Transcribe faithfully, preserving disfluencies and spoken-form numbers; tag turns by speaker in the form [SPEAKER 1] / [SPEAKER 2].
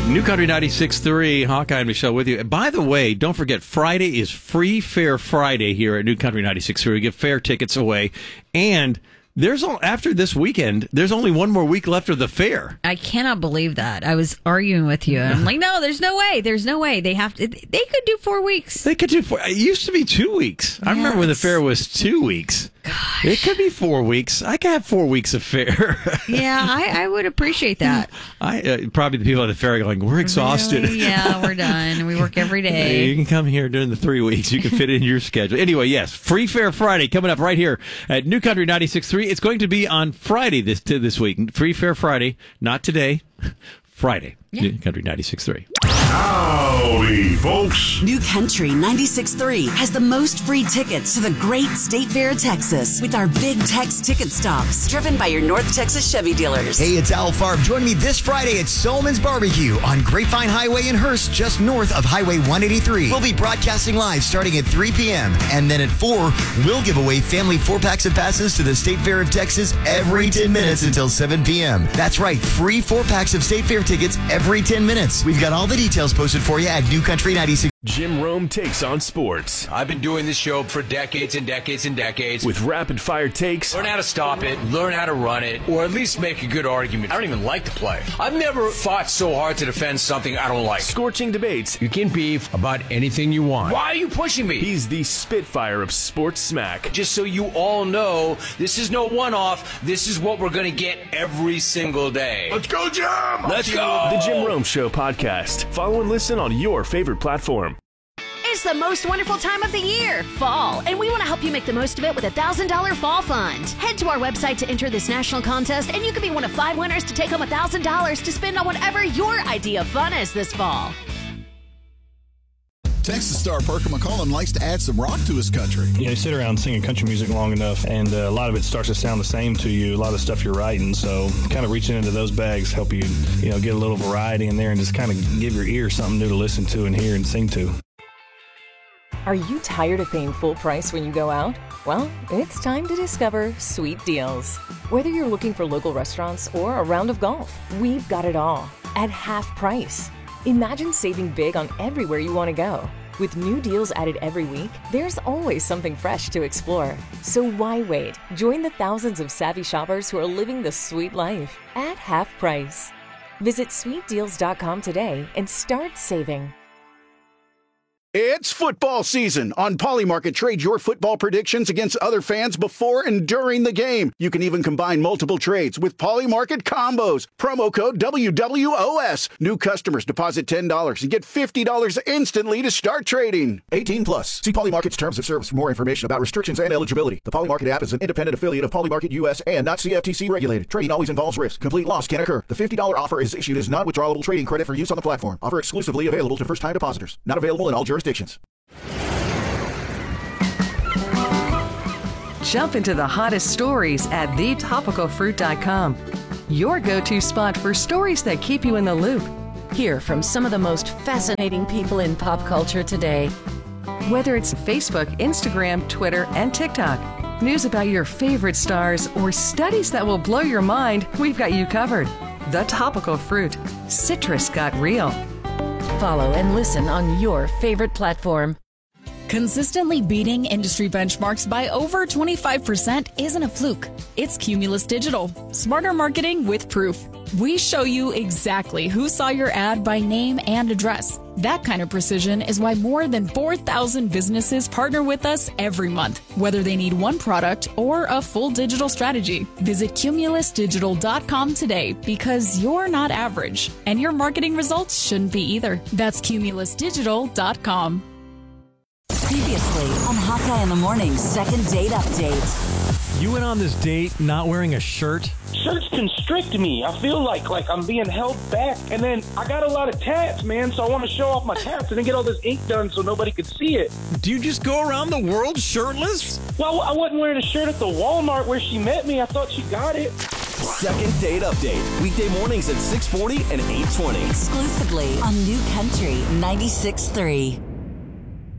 [SPEAKER 1] New Country ninety-six point three, Hawkeye and Michelle with you. By the way, don't forget, Friday is Free Fair Friday here at New Country ninety-six point three. We give fair tickets away. And there's after this weekend, there's only one more week left of the fair.
[SPEAKER 2] I cannot believe that. I was arguing with you. I'm like, no, there's no way. There's no way. They have to. They could do four weeks.
[SPEAKER 1] They could do four. It used to be two weeks. I
[SPEAKER 2] Yeah,
[SPEAKER 1] remember when the
[SPEAKER 2] it's-
[SPEAKER 1] fair was two weeks.
[SPEAKER 2] Gosh.
[SPEAKER 1] It could be four weeks. I could have four weeks of fair.
[SPEAKER 2] Yeah, I, I would appreciate that.
[SPEAKER 1] I uh, probably the people at the fair are going, we're exhausted.
[SPEAKER 2] Really? Yeah, we're done. We work every day.
[SPEAKER 1] You can come here during the three weeks. You can fit it in your schedule. Anyway, yes, Free Fair Friday coming up right here at New Country ninety-six point three. It's going to be on Friday this to this week. Free Fair Friday, not today. Friday.
[SPEAKER 2] Yeah.
[SPEAKER 1] New Country ninety-six point three.
[SPEAKER 3] Howdy, folks.
[SPEAKER 4] New Country ninety-six point three has the most free tickets to the great State Fair of Texas with our Big Tex ticket stops, driven by your North Texas Chevy dealers.
[SPEAKER 5] Hey, it's Al Farb. Join me this Friday at Solomons Barbecue on Grapevine Highway in Hurst, just north of Highway one eighty-three. We'll be broadcasting live starting at three p.m. And then at four, we'll give away family four-packs of passes to the State Fair of Texas every ten minutes until seven p.m. That's right, free four-packs of State Fair tickets every ten minutes. We've got all the details posted for you at New Country ninety-six.
[SPEAKER 6] Jim Rome takes on sports
[SPEAKER 7] I've been doing this show for decades and decades and decades.
[SPEAKER 6] with rapid-fire takes,
[SPEAKER 7] Learn how to stop it, learn how to run it, or at least make a good argument. I don't even like to play. I've never fought so hard to defend something I don't like.
[SPEAKER 6] scorching debates.
[SPEAKER 7] You can beef about anything you want. Why are you pushing me?
[SPEAKER 6] He's the Spitfire of sports smack.
[SPEAKER 7] Just so you all know, this is no one-off. This is what we're going to get every single day.
[SPEAKER 3] Let's go, Jim!
[SPEAKER 7] Let's go!
[SPEAKER 6] The Jim Rome Show podcast. Follow and listen on your favorite platform.
[SPEAKER 8] It's the most wonderful time of the year, fall, and we want to help you make the most of it with a one thousand dollars Fall Fund. Head to our website to enter this national contest, and you could be one of five winners to take home one thousand dollars to spend on whatever your idea of fun is this fall.
[SPEAKER 9] Texas star Parker McCollum likes to add some rock to his country.
[SPEAKER 10] You know, you sit around singing country music long enough, and uh, a lot of it starts to sound the same to you, a lot of stuff you're writing. So kind of reaching into those bags help you, you know, get a little variety in there and just kind of give your ear something new to listen to and hear and sing to.
[SPEAKER 11] Are you tired of paying full price when you go out? Well, it's time to discover Sweet Deals. Whether you're looking for local restaurants or a round of golf, we've got it all at half price. Imagine saving big on everywhere you want to go. With new deals added every week, there's always something fresh to explore. So why wait? Join the thousands of savvy shoppers who are living the sweet life at half price. Visit sweet deals dot com today and start saving.
[SPEAKER 12] It's football season. On Polymarket, trade your football predictions against other fans before and during the game. You can even combine multiple trades with Polymarket combos. Promo code W W O S. New customers deposit ten dollars and get fifty dollars instantly to start trading. eighteen plus. See Polymarket's terms of service for more information about restrictions and eligibility. The Polymarket app is an independent affiliate of Polymarket U S and not C F T C regulated. Trading always involves risk. Complete loss can occur. The fifty dollars offer is issued as non-withdrawable trading credit for use on the platform. Offer exclusively available to first-time depositors. Not available in all jurisdictions.
[SPEAKER 13] Jump into the hottest stories at the topical fruit dot com. Your go-to spot for stories that keep you in the loop. Hear from some of the most fascinating people in pop culture today. Whether it's Facebook, Instagram, Twitter, and TikTok, news about your favorite stars, or studies that will blow your mind, we've got you covered. The Topical Fruit. Citrus got real.
[SPEAKER 8] Follow and listen on your favorite platform.
[SPEAKER 14] Consistently beating industry benchmarks by over twenty-five percent isn't a fluke. It's Cumulus Digital. Smarter marketing with proof. We show you exactly who saw your ad by name and address. That kind of precision is why more than four thousand businesses partner with us every month, whether they need one product or a full digital strategy. Visit cumulus digital dot com today because you're not average, and your marketing results shouldn't be either. That's cumulus digital dot com.
[SPEAKER 4] Previously on Hawkeye in the Morning second date update.
[SPEAKER 15] You went on this date not wearing a shirt?
[SPEAKER 16] Shirts constrict me. I feel like like I'm being held back. And then I got a lot of tats, man, so I want to show off my tats and then get all this ink done so nobody could see it.
[SPEAKER 15] Do you just go around the world shirtless?
[SPEAKER 16] Well, I wasn't wearing a shirt at the Walmart where she met me. I thought she got it.
[SPEAKER 17] Second date update. Weekday mornings at six forty and eight twenty.
[SPEAKER 4] Exclusively on New Country ninety-six point three.